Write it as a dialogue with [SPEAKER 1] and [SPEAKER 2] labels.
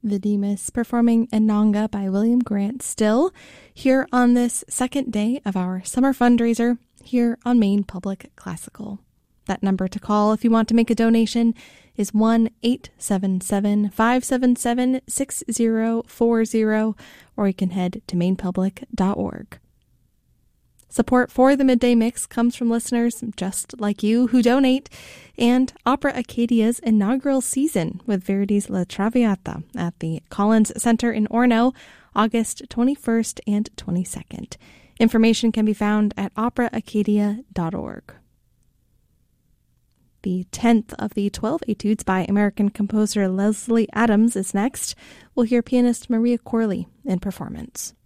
[SPEAKER 1] The Demas performing Inanga by William Grant Still here on this second day of our summer fundraiser here on Maine Public Classical. That number to call if you want to make a donation is 1-877-577-6040, or you can head to mainepublic.org. Support for the Midday Mix comes from listeners just like you who donate, and Opera Acadia's inaugural season with Verdi's La Traviata at the Collins Center in Orono, August 21st and 22nd. Information can be found at operaacadia.org. The 10th of the 12 etudes by American composer Leslie Adams is next. We'll hear pianist Maria Corley in performance.